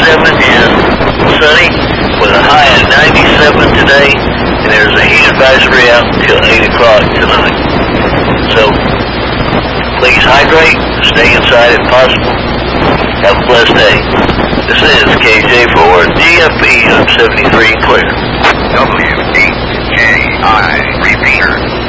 and sunny with a high of 97 today, and there's a heat advisory out until 8 o'clock tonight. So, please hydrate, stay inside if possible. Have a blessed day. This is KJ for DFB on 73 Clear. WHJI Repeater.